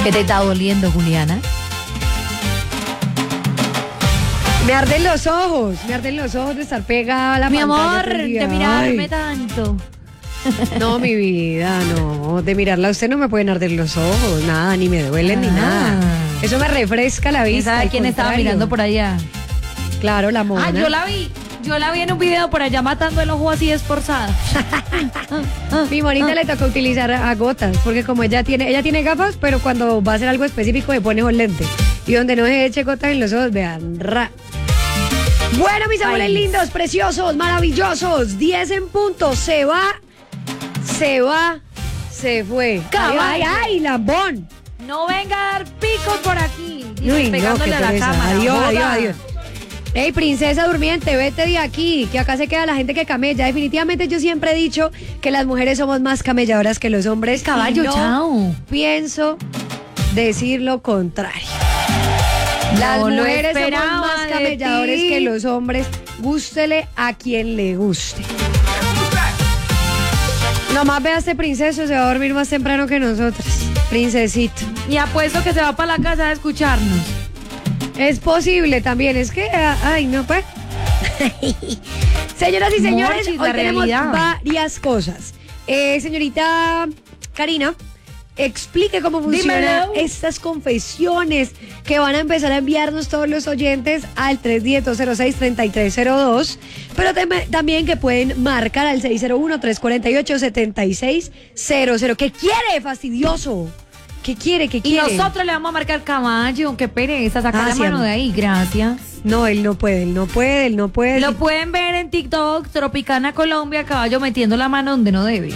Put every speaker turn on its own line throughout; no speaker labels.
¿Qué te está doliendo, Juliana?
Me arden los ojos de estar pegada a la
Mi
pantalla
amor,
todo el día.
de mirarme
Ay.
tanto.
No, mi vida, no. De mirarla a usted no me pueden arder los ojos, nada, ni me duelen ni nada. Eso me refresca la vista.
¿Sabe
al
quién estaba
contrario.
mirando por allá?
Claro, la mona.
Ah, yo la vi en un video por allá matando el ojo así esforzada.
Mi monita le toca utilizar a gotas, porque como ella tiene gafas, pero cuando va a hacer algo específico se pone un lente. Y donde no se eche gotas en los ojos, vean, Bueno, mis amores lindos, preciosos, maravillosos, 10 en punto, se fue.
Caballo.
Ay, lambón.
No venga a dar picos por aquí. Dice,
Uy, no,
pegándole
qué
a la
pereza.
cámara.
Adiós.
Joda.
Ey, princesa durmiente, vete de aquí, que acá se queda la gente que camella. Definitivamente yo siempre he dicho que las mujeres somos más camelladoras que los hombres.
Caballo,
y no
chao.
pienso decir lo contrario. Las
No lo
mujeres somos
esperaba
más
de
camelladores
ti.
que los hombres. Gústele a quien le guste. Nomás vea este princeso, se va a dormir más temprano que nosotras. Princesito.
Y apuesto que se va para la casa a escucharnos.
Es posible también, es que, ay, no, pues. Señoras y señores,
Morchis,
hoy
la
tenemos
realidad.
varias cosas. Señorita Karina, explique cómo funcionan
Dímelo.
estas confesiones que van a empezar a enviarnos todos los oyentes al 310-206-3302, pero también que pueden marcar al 601-348-7600. ¿Qué quiere, fastidioso? ¿Qué quiere?
Y nosotros le vamos a marcar caballo. Qué pereza, saca la
sí,
mano
amor.
de ahí. Gracias.
No, él no puede.
Lo pueden ver en TikTok, Tropicana Colombia, caballo metiendo la mano donde no debe.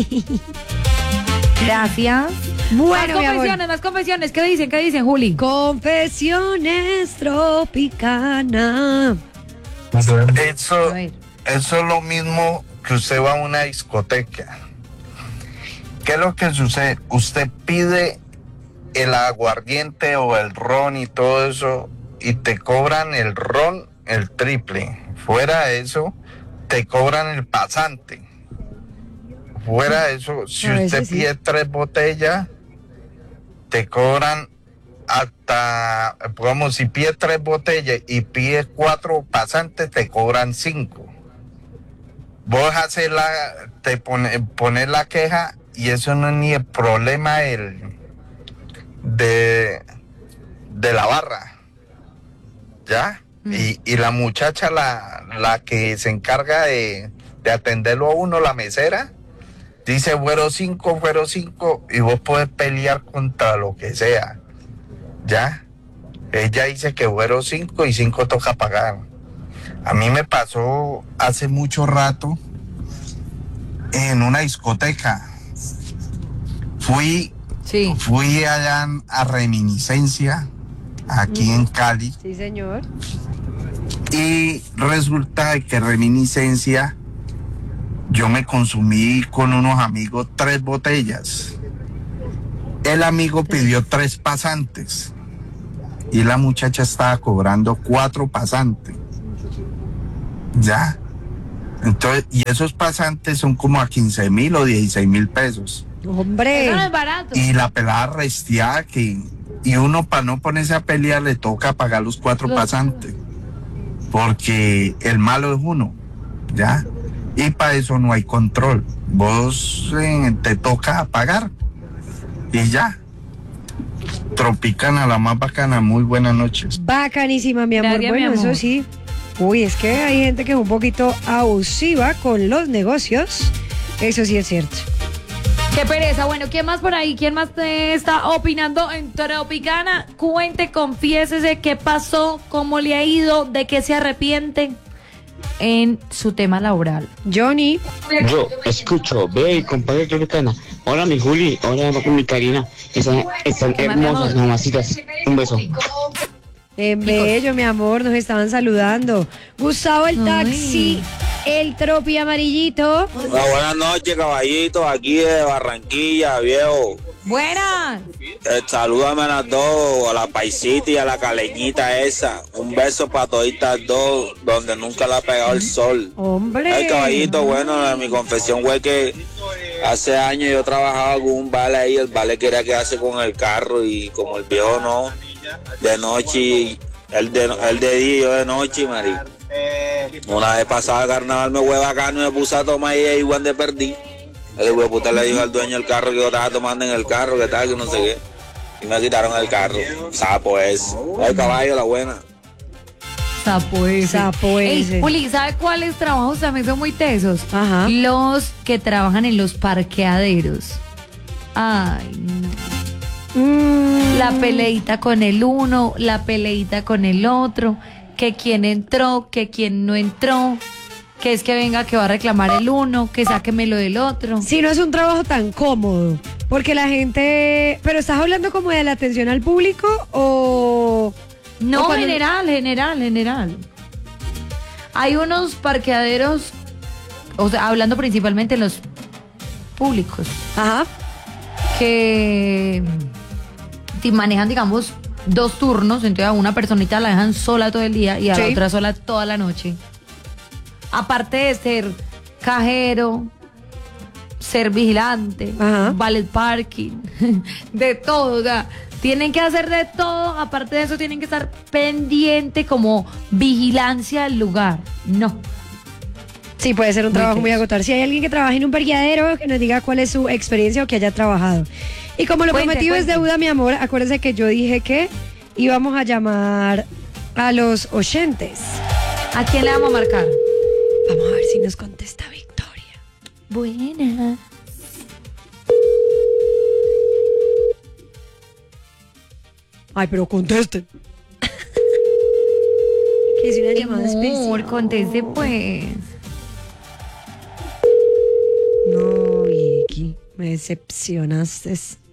Gracias.
Bueno, mi amor.
Más confesiones. ¿Qué dicen, Juli?
Confesiones Tropicana.
Eso
A ver.
es lo mismo que usted va a una discoteca. ¿Qué es lo que sucede? Usted pide el aguardiente o el ron y todo eso y te cobran el ron el triple. Fuera de eso, te cobran el pasante. Fuera de eso, si
A
usted
veces sí.
pide 3 botellas, te cobran hasta, digamos, si pide 3 botellas y pide 4 pasantes, te cobran 5. Vos haces poner la queja y eso no es ni el problema de la barra, ¿ya? Y la muchacha, la que se encarga de atenderlo a uno, la mesera, dice fueron 5, y vos podés pelear contra lo que sea, ¿ya? Ella dice que fueron 5 y 5 toca pagar. A mí me pasó hace mucho rato en una discoteca. Fui allá a Reminiscencia, aquí en Cali,
Sí, señor.
y resulta que Reminiscencia yo me consumí con unos amigos 3 botellas. El amigo pidió 3 pasantes y la muchacha estaba cobrando 4 pasantes. ¿Ya? Entonces, y esos pasantes son como a 15,000 o 16,000 pesos.
Hombre.
Eso no es barato.
Y la pelada restiada y uno para no ponerse a pelear le toca pagar los 4 pasantes. Porque el malo es uno, ¿ya? Y para eso no hay control. Vos te toca pagar y ya. Tropicana, la más bacana, muy buenas noches.
Bacanísima, mi amor.
Gracias,
Bueno,
mi amor.
eso sí. Uy, es que hay gente que es un poquito abusiva con los negocios. Eso sí es cierto.
Qué pereza. Bueno, ¿quién más por ahí? ¿Quién más te está opinando en Tropicana? Cuente, confiésese qué pasó, cómo le ha ido, de qué se arrepiente en su tema laboral.
Johnny.
Yo escucho, ve, compadre Tropicana. Hola, mi Juli. Hola, mi Karina. Están hermosas, mamacitas. Un beso.
En bello, mi amor, nos estaban saludando. Gustavo el taxi, el tropi amarillito.
Buenas noches, caballitos, aquí de Barranquilla, viejo.
Buenas.
Salúdame a las dos, a la paisita y a la caleñita esa. Un beso para toditas dos, donde nunca le ha pegado el sol.
Hombre.
El caballito, bueno, mi confesión fue que Hace años yo trabajaba con un vale ahí, el vale quería quedarse con el carro y como el viejo no, de noche, él de día y yo de noche, marico. Una vez pasada carnaval me fue bacano y me puse a tomar y ahí igual de perdí. El hueputa le dijo al dueño del carro que yo estaba tomando en el carro, que tal, que no sé qué. Y me quitaron el carro. Sapo ese. El caballo, la buena.
Sapo ese.
Sapo ese.
Ey, Juli, ¿sabe cuáles trabajos también son muy tesos?
Ajá.
Los que trabajan en los parqueaderos. Ay, no. La peleita con el uno, la peleita con el otro, que quién entró, que quién no entró, que es que venga que va a reclamar el uno, que sáquemelo del otro.
Sí, no es un trabajo tan cómodo, porque la gente... ¿Pero estás hablando como de la atención al público o...?
No,
o cuando-
general. Hay unos parqueaderos, o sea, hablando principalmente en los públicos,
Ajá.
que te manejan, digamos, 2 turnos, entonces a una personita la dejan sola todo el día y a la
Sí.
otra sola toda la noche. Aparte de ser cajero, ser vigilante,
Ajá.
valet parking, de todo, o sea, tienen que hacer de todo, aparte de eso tienen que estar pendiente como vigilancia del lugar. No.
Sí, puede ser un
Muy
trabajo muy
teso.
agotador. Si hay alguien que trabaje en un parqueadero, que nos diga cuál es su experiencia o que haya trabajado. Y como lo
Cuente,
prometido es
cuente.
deuda, mi amor, acuérdense que yo dije que íbamos a llamar a los oyentes.
¿A quién le vamos a marcar?
Vamos a ver si nos contesta Victoria.
Buena.
Ay, pero contesten. Que es una llamada
Amor,
especial.
conteste pues.
No, Vicky, me decepcionaste.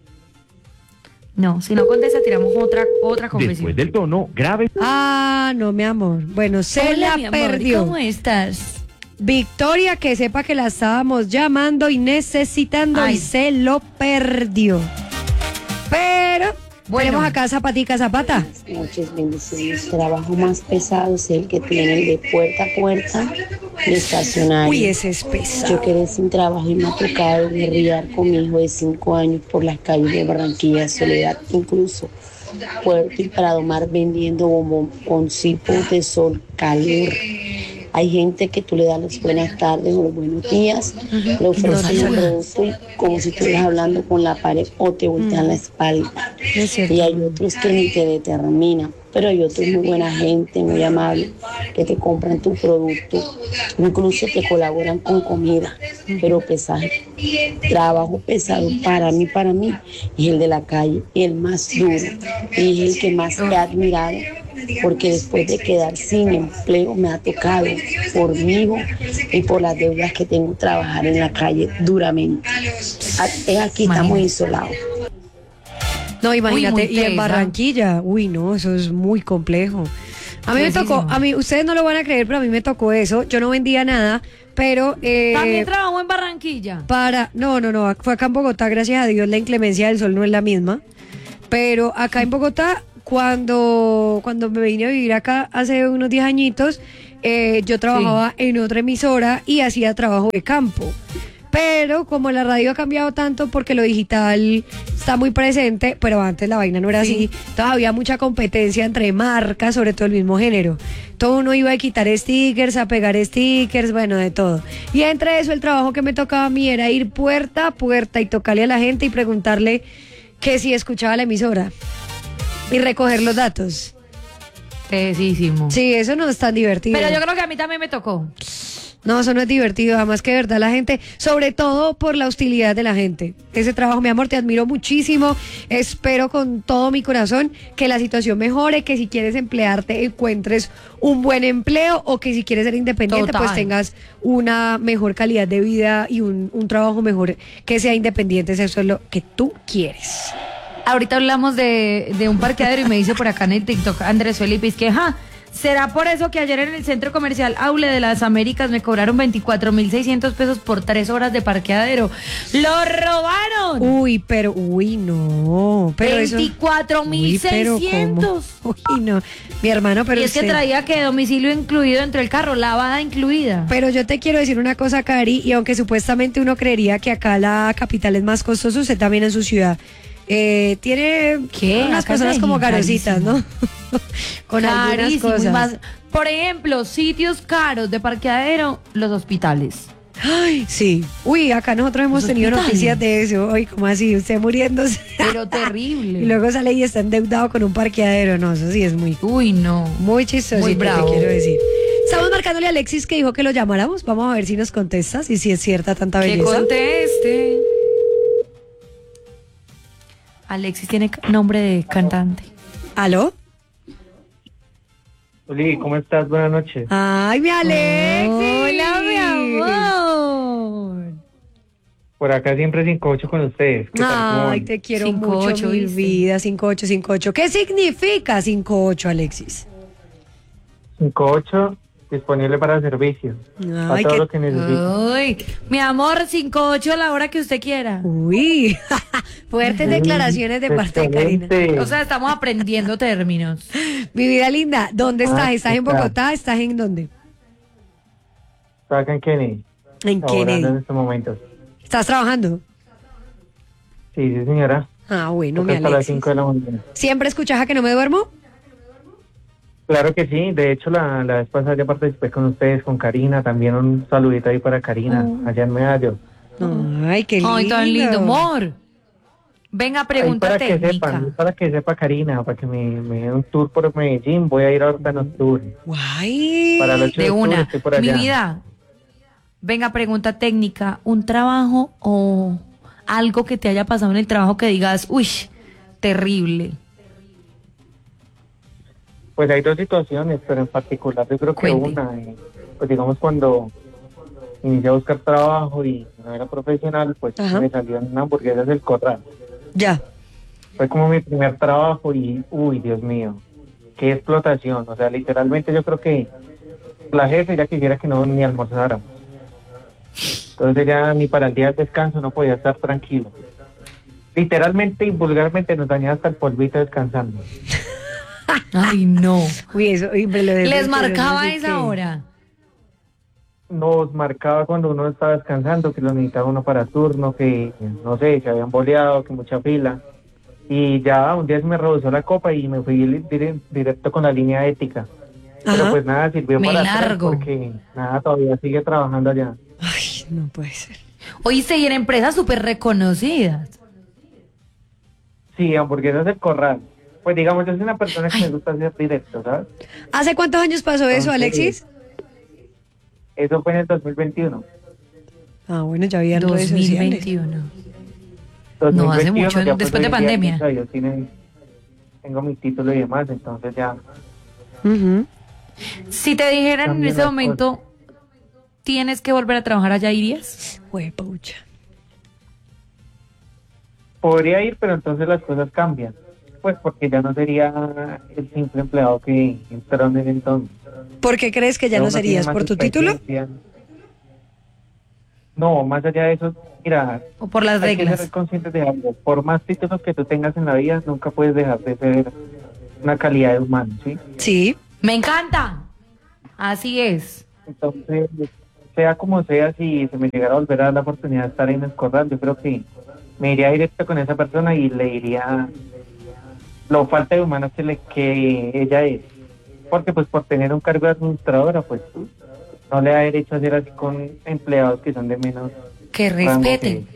No, si no contesta, tiramos otra confesión.
Después del tono grave.
Ah, no, mi amor. Bueno, se
Hola,
la
mi amor,
perdió.
¿cómo estás?
Victoria, que sepa que la estábamos llamando y necesitando
Ay.
y se lo perdió. Pero
Bueno.
tenemos acá Zapatica Zapata.
Noches, bendiciones. El trabajo más pesado es el que tiene el de puerta a puerta de estacionario.
Uy, ese es
Yo
pesado.
quedé sin trabajo y me ha tocado guerrear con mi hijo de 5 años por las calles de Barranquilla, Soledad, incluso Puerto y Prado Mar vendiendo bomboncicos de sol, calor. Hay gente que tú le das las buenas tardes o los buenos días, le ofreces un producto y como si estuvieras hablando con la pared o te voltean la espalda.
Es cierto.
Y hay otros que ni te determinan, pero hay otros muy buena gente, muy amable, que te compran tu producto, incluso te colaboran con comida, pero pesado, trabajo pesado para mí, es el de la calle, y el más duro, y es el que más he admirado, porque después de quedar sin empleo me ha tocado por mí hijo y por las deudas que tengo trabajar en la calle duramente. Aquí estamos isolados.
No, imagínate,
muy
y en
tesa.
Barranquilla, uy, no, eso es muy complejo. A mí me
Tesísimo.
tocó, ustedes no lo van a creer, pero a mí me tocó eso. Yo no vendía nada, pero
También trabajó en Barranquilla.
no, fue acá en Bogotá, gracias a Dios, la inclemencia del sol no es la misma. Pero acá en Bogotá, cuando me vine a vivir acá hace unos 10 añitos, yo trabajaba en otra emisora y hacía trabajo de campo. Pero como la radio ha cambiado tanto porque lo digital está muy presente, pero antes la vaina no era así, entonces había mucha competencia entre marcas, sobre todo el mismo género. Todo uno iba a quitar stickers, a pegar stickers, bueno, de todo. Y entre eso el trabajo que me tocaba a mí era ir puerta a puerta y tocarle a la gente y preguntarle que si escuchaba la emisora y recoger los datos.
Tesísimo.
Sí, eso no es tan divertido.
Pero yo creo que a mí también me tocó.
No, eso no es divertido, además que de verdad la gente, sobre todo por la hostilidad de la gente. Ese trabajo, mi amor, te admiro muchísimo. Espero con todo mi corazón que la situación mejore, que si quieres emplearte encuentres un buen empleo o que si quieres ser independiente
Total.
pues tengas una mejor calidad de vida y un trabajo mejor que sea independiente. Eso es lo que tú quieres.
Ahorita hablamos de un parqueadero y me dice por acá en el TikTok Andrés Felipe, es que, ¿Será por eso que ayer en el centro comercial Aule de las Américas me cobraron 24.600 pesos por 3 horas de parqueadero? ¡Lo robaron!
Uy, no. Pero
24.600.
Uy, no. Mi hermano, pero
Y es que
usted-
traía que domicilio incluido dentro del carro, lavada incluida.
Pero yo te quiero decir una cosa, Cari, y aunque supuestamente uno creería que acá la capital es más costoso, usted también en su ciudad tiene
¿Qué?
unas
Acá
personas
es
como garositas, ¿no? Con algunas
Carísimo, y
cosas.
más- por ejemplo, sitios caros de parqueadero, los hospitales.
Ay, sí. Uy, acá nosotros hemos
Los
tenido
hospitales.
noticias de eso. Uy, ¿cómo así? Usted muriéndose.
Pero terrible.
Y luego sale y está endeudado con un parqueadero. No, eso sí es
Uy, no.
muy chistoso,
Muy
te
bravo.
quiero decir. Estamos marcándole a Alexis que dijo que lo llamáramos. Vamos a ver si nos contestas y si es cierta tanta
Que
belleza.
conteste. Alexis tiene nombre de cantante.
¿Aló?
Oli, ¿cómo estás? Buenas noches.
Ay, mi Alexis.
Hola, mi amor.
Por acá siempre 5-8 con ustedes. ¿Qué tal? ¿Cómo
Ay,
van?
te quiero
5-8,
mucho, mi
¿viste?
vida. 5858. ¿Qué significa 58, Alexis?
5-8 disponible para servicio.
Ay,
Para todo
qué-
lo que necesite.
Ay, mi amor, 5-8 a la hora que usted quiera.
Uy, fuertes declaraciones de parte de Karina.
Excelente.
O sea, estamos aprendiendo términos.
Mi vida linda, ¿dónde estás? ¿Estás en
está.
Bogotá? ¿Estás en dónde?
Estoy acá en Kennedy.
En
Laborando en
Kennedy.
estos momentos.
¿Estás trabajando?
Sí, señora.
Ah, bueno,
Acá
mi
hasta las
Alexis.
5 de la mañana.
¿Siempre escuchas a que no me duermo?
Claro que sí. De hecho, la vez pasada ya participé con ustedes, con Karina. También un saludito ahí para Karina, allá en Medallo.
Ay, qué lindo.
Ay, tan lindo, amor. Venga,
Ahí
pregunta
para que
técnica.
sepan, para que sepa Karina, para que me dé un tour por Medellín. Voy a ir ahorita en octubre.
Guay.
Para el 8
De
octubre
una.
estoy por
Mi
allá.
vida. Venga, pregunta técnica. ¿Un trabajo o algo que te haya pasado en el trabajo que digas, uy, terrible?
Pues hay dos situaciones, pero en particular yo creo que
Cuente.
una, pues digamos cuando inicié a buscar trabajo y no era profesional, pues
Ajá.
me salió en una hamburguesa del Corral.
Ya.
Fue como mi primer trabajo y, uy, Dios mío, qué explotación. O sea, literalmente yo creo que la jefe ya quisiera que no ni almorzáramos. Entonces ya ni para el día del descanso no podía estar tranquilo. Literalmente y vulgarmente nos dañaba hasta el polvito descansando.
Ay, no.
Uy, eso, uy, me lo
Les
desespero,
marcaba
no sé
esa
qué.
hora.
Nos marcaba cuando uno estaba descansando, que lo necesitaba uno para turno, que no sé, se habían boleado, que mucha fila. Y ya un día se me rebosó la copa y me fui directo con la línea ética. Pero
Ajá.
pues nada, sirvió
Me
para atrás
largo.
porque nada, todavía sigue trabajando allá.
Ay, no puede ser.
Oíste, y en empresas súper reconocidas.
Sí, hamburguesas del Corral. Pues digamos, yo soy una persona que me gusta hacer directo, ¿sabes?
¿Hace cuántos años pasó eso,
Entonces,
Alexis?
Eso fue en el 2021.
Ah, bueno, ya había redes sociales.
2021.
2021
No, hace mucho,
ya, pues,
después de
hoy en día,
pandemia.
o sea, yo tengo mi título y demás, entonces ya.
Ujú.
Si te dijeran en
Cambian
ese
las
momento, tienes que volver a trabajar allá, ¿irías?
Huepucha.
Podría ir, pero entonces las cosas cambian. Pues porque ya no sería el simple empleado que entró en ese entonces.
¿Por qué crees que ya no
Uno tiene
serías?
más
¿Por tu título?
experiencia. No, más allá de eso, mira,
¿O por las
hay que
reglas?
ser conscientes de algo. Por más títulos que tú tengas en la vida, nunca puedes dejar de ser una calidad de humano, ¿sí?
Sí.
Me encanta. Así es.
Entonces, sea como sea, si se me llegara a volver a dar la oportunidad de estar en el Corral, yo creo que me iría directo con esa persona y le diría lo falta de humano que ella es. Porque pues por tener un cargo de administradora, pues no le da derecho a hacer así con empleados que son de menos
Que
rango
respeten.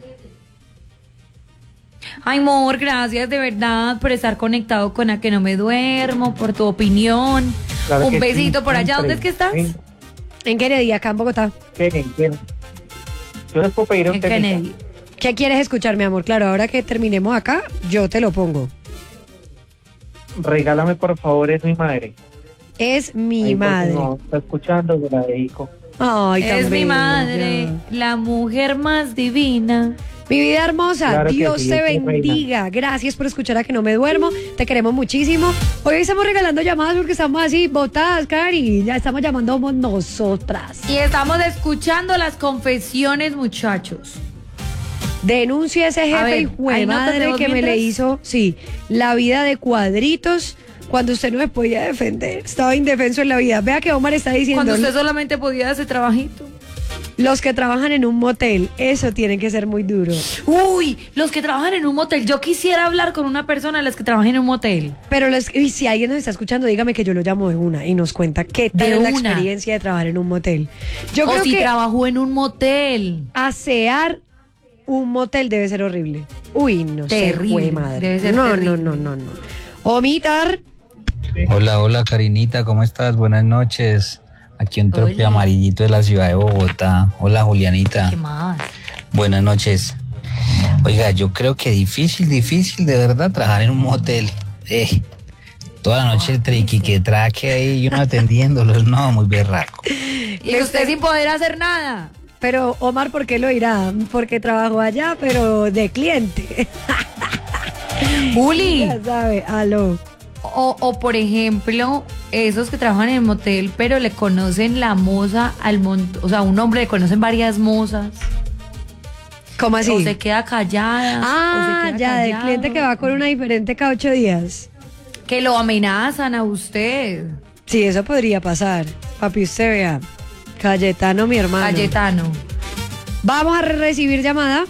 Ay, amor, gracias de verdad por estar conectado con A Que No Me Duermo, por tu opinión.
Claro
Un
que
besito
sí,
por allá.
siempre.
¿Dónde es que estás?
¿En Kennedy, acá en Bogotá?
Kennedy. Yo les puedo pedir un
En
temita.
Kennedy.
¿Qué quieres escuchar, mi amor? Claro, ahora que terminemos acá, yo te lo pongo.
Regálame por favor, es mi madre.
Es mi
Ahí, porque
madre.
No, está escuchando, se la dedico.
Ay, tan
Es mi
bella.
madre, la mujer más divina
Mi vida hermosa,
Claro que
Dios
sí,
te
reina.
bendiga. Gracias por escuchar a Que No Me Duermo. Te queremos muchísimo. Hoy estamos regalando llamadas porque estamos así botadas, Cari. Ya estamos llamando nosotras.
Y estamos escuchando las confesiones, muchachos.
Denuncia a ese
A
jefe
ver,
y jue
¿hay notas
madre
de voz
que me
mientras?
le hizo, sí, la vida de cuadritos cuando usted no me podía defender. Estaba indefenso en la vida. Vea que Omar está diciendo,
Cuando usted solamente podía hacer trabajito.
los que trabajan en un motel, eso tiene que ser muy duro.
Uy, los que trabajan en un motel. Yo quisiera hablar con una persona de las que trabajan en un motel.
Pero y si alguien nos está escuchando, dígame que yo lo llamo de una y nos cuenta qué tal
De
es la
una.
experiencia de trabajar en un motel. Yo
O
creo
si
que
trabajó en un motel.
asear un motel debe ser horrible. Uy, no
Terrible,
sé, jue madre.
debe ser
no,
terrible.
no. Omitar.
Hola, hola Karinita, ¿cómo estás? Buenas noches. Aquí un trope
Hola.
amarillito de la ciudad de Bogotá. Hola Julianita.
¿Qué más?
Buenas noches. Oiga, yo creo que difícil de verdad trabajar en un motel. Toda la noche el triqui que traque ahí y uno atendiéndolos, no, muy berraco.
Y usted sin poder hacer nada.
Pero Omar, ¿por qué lo irá? Porque trabajó allá, pero de cliente.
Juli.
Ya sabe, aló.
O por ejemplo, esos que trabajan en el motel, pero le conocen la moza al montón. O sea, a un hombre le conocen varias mozas.
¿Cómo así?
O se queda callada. o
Ah,
se queda
ya, del
callado.
cliente que va con una diferente cada 8 días.
Que lo amenazan a usted.
Sí, eso podría pasar. Papi, usted vea. Cayetano, mi hermano.
Cayetano.
Vamos a recibir llamada.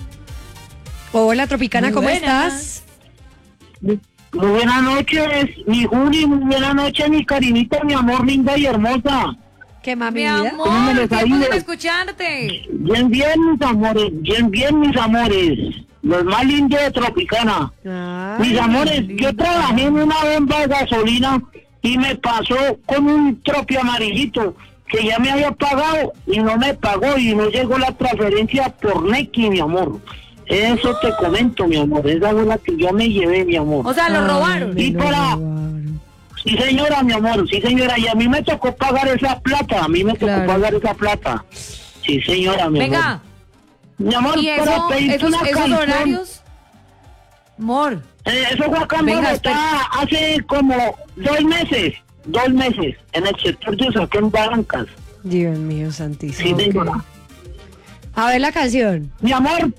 Hola, Tropicana,
Muy
¿cómo
buenas.
estás?
Muy buenas noches, mi Juli, muy buenas noches, mi Karinita, mi amor linda y hermosa.
¿Qué mami
Mi
vida?
¿Cómo me
amor,
les ha
tiempo
ido?
sin escucharte.
Bien, mis amores, bien, mis amores. Los más lindos de Tropicana.
Ay,
Mis amores, yo trabajé en una bomba de gasolina y me pasó con un tropi amarillito que ya me había pagado y no me pagó y no llegó la transferencia por Nequi, mi amor. Eso te comento, mi amor. Esa fue la que yo me llevé, mi amor.
O sea, lo robaron.
Y
lo
para-
robaron.
Sí, señora, mi amor, sí, señora, y a mí me tocó pagar esa plata,
Claro.
pagar esa plata. Sí, señora, mi
Venga.
amor. Mi amor,
Y
para pedirte
esos
una canción.
horarios. Amor.
Eso fue acá en
Venga,
Bogotá hace como 2 meses, en el sector de Usaquén, Barrancas.
Dios mío,
Sí,
santísimo.
señora.
A ver la canción.
Mi amor,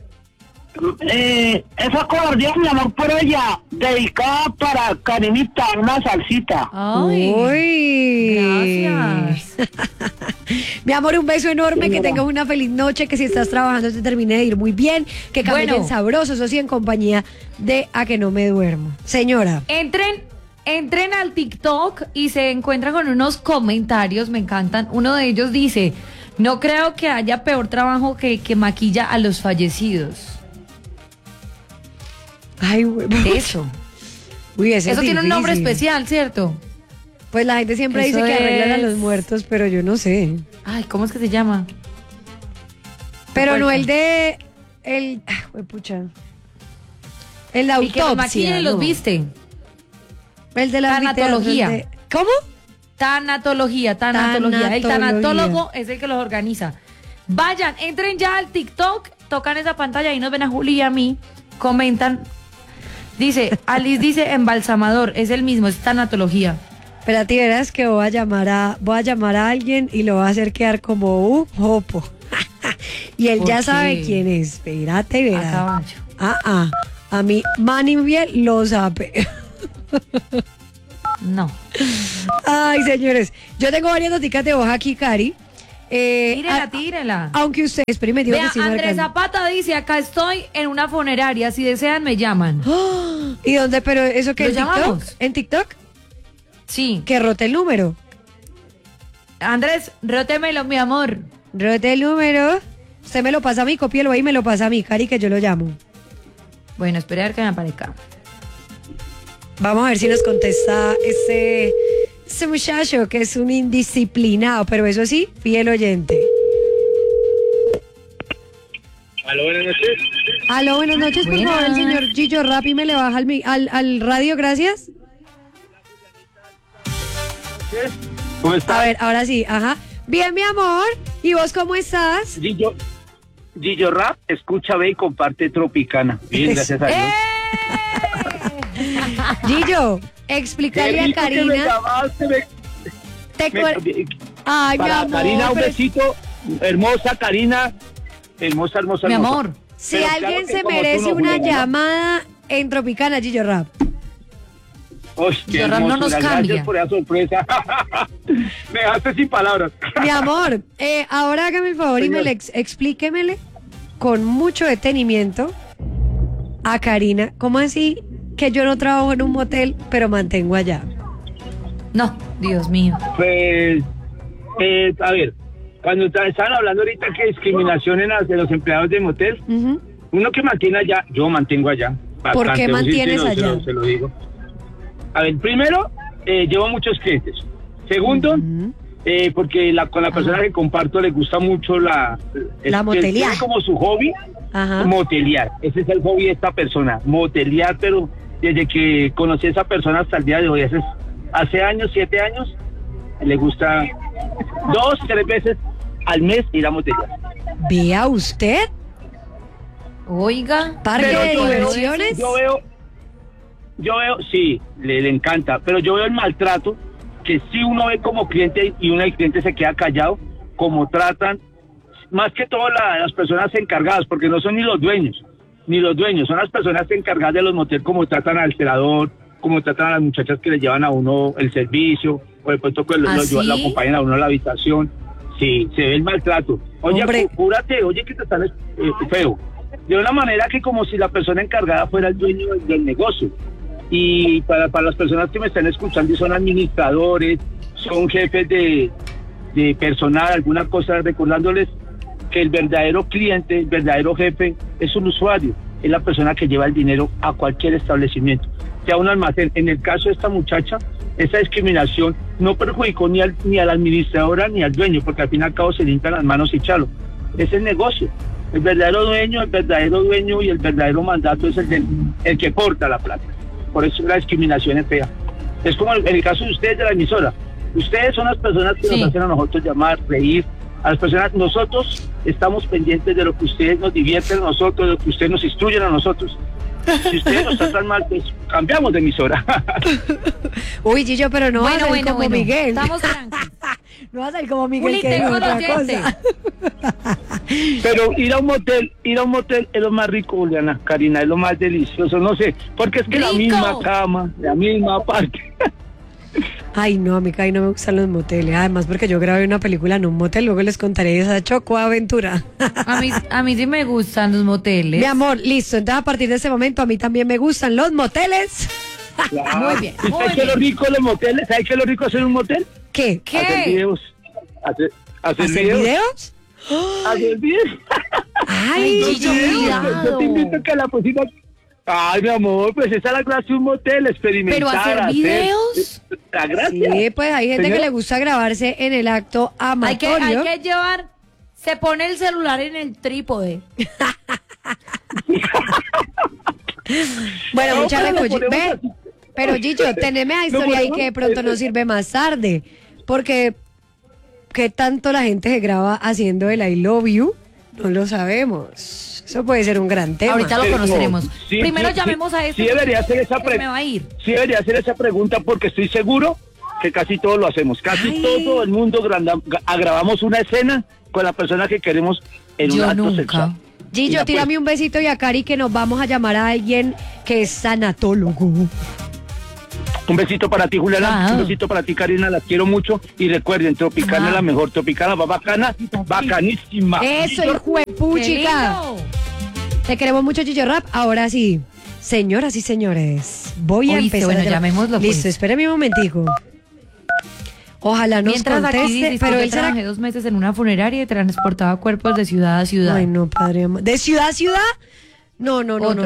esa cobardía, mi amor, por ella, dedicada para Karinita, una salsita.
Ay.
Uy.
Gracias.
Mi amor, un beso enorme, que
Señora.
tengas una feliz noche, que si estás trabajando te termine de ir muy bien, que caminen
Bueno.
sabrosos, o si en compañía de A Que No Me Duermo. Señora,
Entren al TikTok y se encuentran con unos comentarios, me encantan. Uno de ellos dice, no creo que haya peor trabajo que el que maquilla a los fallecidos.
ay, güey.
Eso.
Uy, ese
Eso
es
tiene un nombre
difícil.
especial, ¿cierto?
Pues la gente siempre
Eso
dice que arreglan a
es-
los muertos, pero yo no sé.
Ay, ¿cómo es que se llama?
Pero no
acuerdo.
el de... pucha. El de
El que los
autopsia,
maquilla y los
no.
viste.
El de la
Tanatología.
el de- ¿Cómo?
Tanatología. El
Tanatología.
tanatólogo es el que los organiza. Vayan, entren ya al TikTok, tocan esa pantalla y nos ven a Juli y a mí, comentan. Dice, Alice dice embalsamador, es el mismo, es tanatología.
Espérate, verás que voy a llamar a alguien y lo voy a hacer quedar como un jopo. Y él
¿Por
ya
qué?
sabe quién es. Espérate,
A
verás.
caballo.
A mí, Manny bien lo sabe.
No.
Ay, señores. Yo tengo varias noticas de hoja aquí, Cari.
Tírela, tírela.
Aunque usted experimente.
Vea, Andrés Zapata dice, acá estoy en una funeraria, si desean me llaman.
¿Y dónde? ¿Pero eso qué?
¿Lo
¿En TikTok?
llamamos?
¿En TikTok?
Sí.
Que rote el número.
Andrés, rótemelo, mi amor.
Rote el número. Usted me lo pasa a mí, cópielo ahí y me lo pasa a mí, Cari, que yo lo llamo.
Bueno, esperar que me aparezca.
Vamos a ver si nos contesta ese muchacho que es un indisciplinado, pero eso sí, fiel oyente.
Aló, buenas noches.
Aló, buenas noches, por
Buenas.
favor, el señor Gillo Rappi me le baja al radio, gracias.
¿Cómo
A
estás?
ver, ahora sí, ajá. Bien, mi amor, ¿y vos cómo estás?
Sí, yo Gillo Rap, escucha, ve y comparte Tropicana. Bien, gracias a Dios.
Gillo, explícale a Karina. Ay, mi amor.
Karina, un besito. Hermosa, Karina. Hermosa.
Mi amor.
Si alguien se merece una llamada en Tropicana, Gillo Rap.
Qué
Rap no nos cambia.
Gracias por esa sorpresa. Me dejaste sin palabras.
Mi amor, ahora hágame el favor y explíquemele con mucho detenimiento a Karina. ¿Cómo así que yo no trabajo en un motel, pero mantengo allá?
No, Dios mío.
Pues, a ver, cuando estaban hablando ahorita que discriminación de los empleados de motel, uno que mantiene allá, yo mantengo allá. Bastante.
¿Por qué mantienes allá?
Se lo digo. A ver, primero, llevo muchos clientes. Segundo, porque con la persona que comparto le gusta mucho la motelear. Es como su hobby, motelear. Ese es el hobby de esta persona, motelear, pero desde que conocí a esa persona hasta el día de hoy, hace años, 7 años, le gusta 2, 3 veces al mes ir a motelear.
¿Vea usted?
Oiga,
parque de diversiones.
Yo veo, sí, le encanta, pero yo veo el maltrato que sí uno ve como cliente y uno del cliente se queda callado, como tratan, más que todo las personas encargadas, porque no son ni los dueños, son las personas encargadas de los moteles, como tratan al celador, como tratan a las muchachas que le llevan a uno el servicio, o de pronto que lo acompañan a uno a la habitación. Sí, se ve el maltrato. Oye, cúrate, oye que te están feo. De una manera que como si la persona encargada fuera el dueño del negocio. Y para las personas que me están escuchando y son administradores, son jefes de personal, alguna cosa, recordándoles que el verdadero cliente, el verdadero jefe es un usuario, es la persona que lleva el dinero a cualquier establecimiento, sea un almacén. En el caso de esta muchacha, esa discriminación no perjudicó ni a la administradora ni al dueño, porque al fin y al cabo se limpian las manos y chalo. Es el negocio. El verdadero dueño y el verdadero mandato es el que porta la plata. Por eso la discriminación es fea. Es como en el caso de ustedes de la emisora. Ustedes son las personas que nos hacen a nosotros llamar, reír. A las personas, nosotros estamos pendientes de lo que ustedes nos divierten a nosotros, de lo que ustedes nos instruyen a nosotros. Si ustedes nos tratan mal, pues cambiamos de emisora.
Uy, Gillo, pero no vas a salir como Miguel.
Estamos tranquilos.
No vas a salir como Miguel, que dijo otra cosa.
Pero ir a un motel es lo más rico, Juliana, Karina, es lo más delicioso, no sé, porque es que la misma cama, la misma parte.
Ay, no, a mí casi no me gustan los moteles, además porque yo grabé una película en un motel, luego les contaré esa chocoaventura.
A mí sí me gustan los moteles.
Mi amor, listo, entonces a partir de ese momento a mí también me gustan los moteles.
Claro. Muy bien. ¿Sabes qué es lo rico de los moteles? ¿Sabes qué es lo rico de hacer un motel?
¿Qué?
Hacer videos. ¿Hacer videos? Hacer videos.
Ay,
Gillo, cuidado.
Yo te invito a que la cocina. Ay, mi amor, pues esa es la gracia de un motel, experimentar.
¿Pero hacer videos?
La gracia.
Sí, pues hay gente que le gusta grabarse en el acto amatorio.
Hay que llevar, se pone el celular en el trípode.
Bueno, muchas gracias. Pero Gillo, teneme a historia ahí que de pronto nos sirve más tarde. Porque ¿qué tanto la gente se graba haciendo el I love you? No lo sabemos. Eso puede ser un gran tema.
Ahorita lo conoceremos. Primero llamemos a este.
Sí debería hacer esa pregunta. Sí debería hacer esa pregunta porque estoy seguro que casi todos lo hacemos. Casi todo el mundo grabamos una escena con la persona que queremos en un acto sexual.
Gillo, tírame un besito y a Cari que nos vamos a llamar a alguien que es sanatólogo.
Un besito para ti, Juliana. Un besito para ti, Karina. Las quiero mucho. Y recuerden, Tropicana es la mejor. Tropicana va bacana, bacanísima.
Eso, hijo de puchica. Te queremos mucho, Gillo Rap. Ahora sí, señoras y señores, voy a empezar.
Bueno, llamémoslo.
Listo, espérame un momentico. Ojalá nos conteste, pero él
trabajé 2 meses en una funeraria y transportaba cuerpos de ciudad a ciudad.
Ay, no, padre amor. ¿De ciudad a ciudad? No,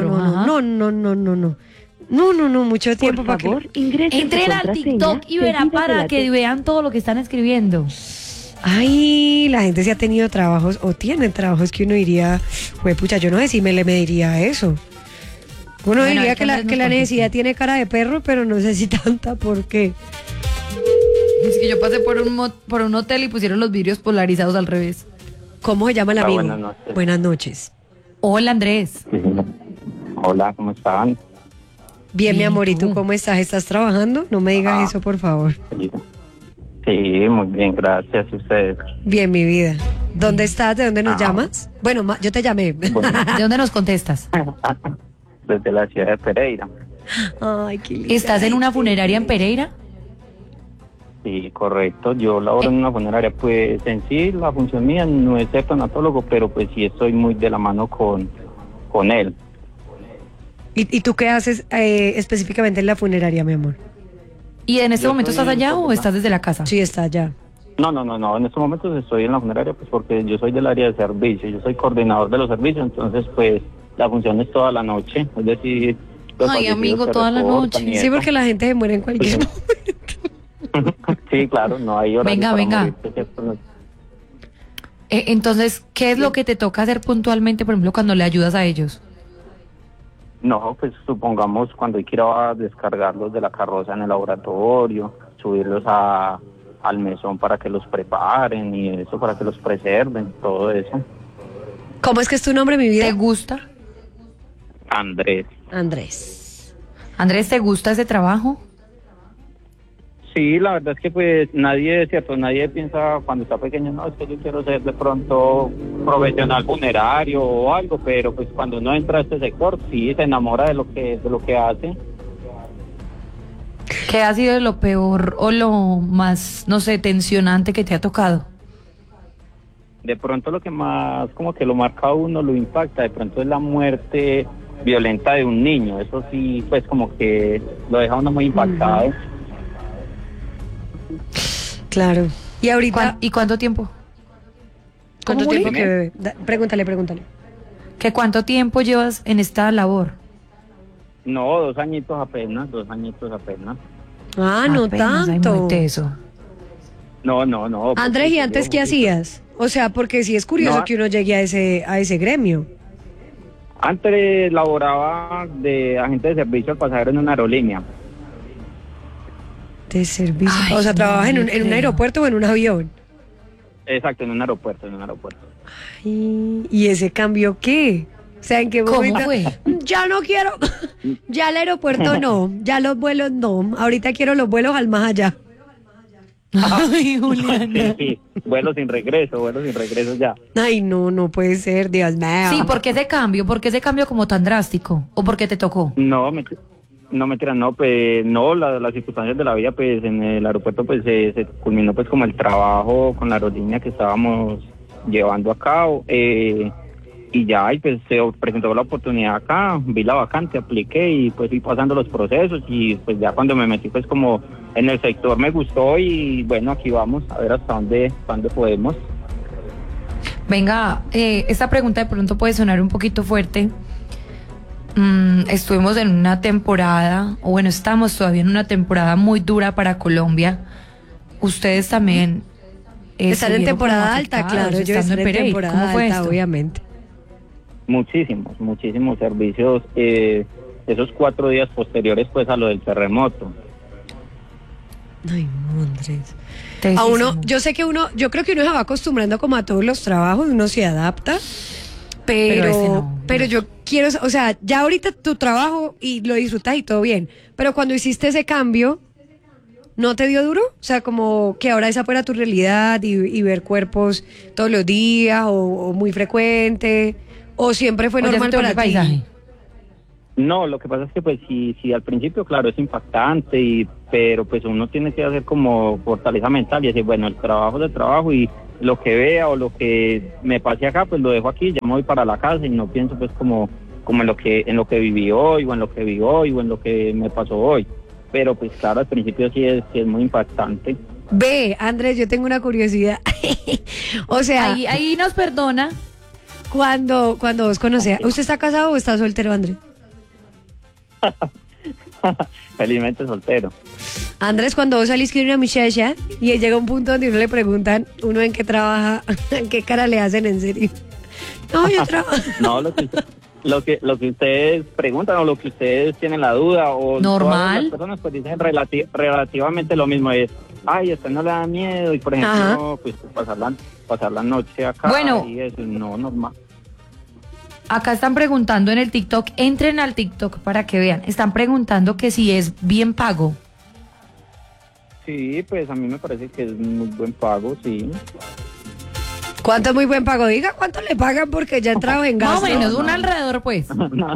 mucho tiempo para que...
Entren al TikTok y verán para que vean todo lo que están escribiendo.
Ay, la gente sí ha tenido trabajos, o tiene trabajos que uno diría, pucha, yo no sé si me diría eso. Uno diría que la necesidad tiene cara de perro, pero no sé si tanta, ¿por qué?
Es que yo pasé por un hotel y pusieron los vidrios polarizados al revés.
¿Cómo se llama el amigo?
Buenas noches.
Buenas noches.
Hola, Andrés.
Sí. Hola, ¿cómo están?
Bien, mi
Bien,
amor, ¿y tú
¿tú?
cómo estás? ¿Estás trabajando? No me digas eso, por favor.
Sí, muy bien, gracias a ustedes.
Bien, mi vida. ¿Dónde estás? ¿De dónde nos llamas? Bueno, yo te llamé.
¿De dónde nos contestas?
Desde la ciudad de Pereira.
Ay, qué lindo.
¿Estás en una funeraria en Pereira?
Sí, correcto. Yo laboro en una funeraria. Pues en sí, la función mía no es ser tanatólogo, pero pues sí estoy muy de la mano con él.
¿Y tú qué haces específicamente en la funeraria, mi amor?
¿Y en este
Yo
momento
soy
estás allá o
profesional.
estás desde la casa?
Sí, está allá.
No. En estos momentos estoy en la funeraria pues porque yo soy del área de servicio. Yo soy coordinador de los servicios, entonces pues la función es toda la noche. Es decir, los
Ay,
fallecidos
amigo,
se
toda la
reportan
noche.
y
Sí,
eso.
porque la gente se muere en cualquier
Pues,
momento.
Sí, claro, no hay horario
Venga.
para morirse, ¿cierto? No.
Entonces, ¿qué es lo que te toca hacer puntualmente, por ejemplo, cuando le ayudas a ellos?
No, pues supongamos cuando hay que ir a descargarlos de la carroza en el laboratorio, subirlos al mesón para que los preparen y eso, para que los preserven, todo eso.
¿Cómo es que es tu nombre, mi vida?
¿Te gusta?
Andrés.
Andrés.
Andrés, ¿te gusta ese trabajo?
Sí, la verdad es que pues nadie piensa cuando está pequeño, no, es que yo quiero ser de pronto profesional funerario o algo, pero pues cuando uno entra a este sector, sí, se enamora de lo que hace.
¿Qué ha sido lo peor o lo más, no sé, tensionante que te ha tocado?
De pronto lo que más como que lo marca a uno, lo impacta, de pronto es la muerte violenta de un niño, eso sí, pues como que lo deja a uno muy impactado.
Claro. ¿Y ahorita
¿Y cuánto tiempo?
cuánto
¿Cómo,
tiempo
Juli?
que bebe? Pregúntale.
¿Qué cuánto tiempo llevas en esta labor?
No, 2 añitos apenas.
Ah, no
Apenas, ay,
tanto.
muy teso.
No.
Andrés, ¿y antes qué hacías? O sea, porque sí es curioso
No.
que uno llegue a ese gremio.
Antes laboraba de agente de servicio al pasajero en una aerolínea.
De servicio.
Ay,
o sea,
no,
¿trabajas en
no
un
creo.
aeropuerto o en un avión?
Exacto, en un aeropuerto.
¿Y ese cambio qué? O sea, ¿en qué
¿Cómo
momento?
fue?
Ya no quiero, ya el aeropuerto no, ya los vuelos no, ahorita quiero los vuelos al más allá.
Ay, Juliana.
Sí, vuelo sin regreso ya.
Ay, no puede ser, Dios mío.
Sí, ¿por qué ese cambio? ¿Por qué ese cambio como tan drástico? ¿O por qué te tocó?
No, mentira, no, pues no, las circunstancias de la vida, pues en el aeropuerto pues se culminó pues como el trabajo con la aerolínea que estábamos llevando a cabo, y ya, y pues se presentó la oportunidad acá, vi la vacante, apliqué y pues fui pasando los procesos y pues ya cuando me metí pues como en el sector me gustó y bueno, aquí vamos a ver hasta dónde podemos.
Venga, esta pregunta de pronto puede sonar un poquito fuerte. Estuvimos en una temporada, o bueno, estamos todavía en una temporada muy dura para Colombia. Ustedes también
Están en temporada alta, claro, yo
estando
estoy en
Pereira.
temporada
¿Cómo fue
alta,
esto?
obviamente.
Muchísimos servicios, esos 4 días posteriores pues a lo del terremoto.
Ay, no, Andrés.
Tesísimo.
A uno, yo sé que yo creo que uno se va acostumbrando como a todos los trabajos, uno se adapta,
Pero ese no.
pero yo quiero, o sea, ya ahorita tu trabajo y lo disfrutas y todo bien, pero cuando hiciste ese cambio, ¿no te dio duro? O sea, como que ahora esa fuera tu realidad y ver cuerpos todos los días o muy frecuente, o siempre fue
¿O ya
normal
se te volvió
para ti.
paisaje?
No, lo que pasa es que pues sí al principio claro es impactante pero pues uno tiene que hacer como fortaleza mental y decir bueno, el trabajo es el trabajo y lo que vea o lo que me pase acá pues lo dejo aquí, ya me voy para la casa y no pienso pues como en lo que viví hoy o en lo que vi hoy o en lo que me pasó hoy, pero pues claro al principio sí es muy impactante.
Ve, Andrés, yo tengo una curiosidad. O sea,
Ahí nos perdona.
cuando vos conocías, ¿usted está casado o está soltero, Andrés?
Felizmente soltero.
Andrés, cuando vos salís con una muchacha y llega un punto donde uno le preguntan uno en qué trabaja, qué cara le hacen en serio. No, yo trabajo.
No, lo que ustedes preguntan o lo que ustedes tienen la duda o
Normal.
todas las personas pues dicen relativamente lo mismo, es ay, a usted no le da miedo y por ejemplo pues pasarla
pasar la noche acá.
Bueno.
Y eso, no, normal.
Acá están preguntando en el TikTok, entren al TikTok para que vean. Están preguntando que si es bien pago.
Sí, pues a mí me parece que es muy buen pago, sí.
¿Cuánto es muy buen pago? Diga cuánto le pagan porque ya entrado en gasto.
Más o menos, un alrededor, pues.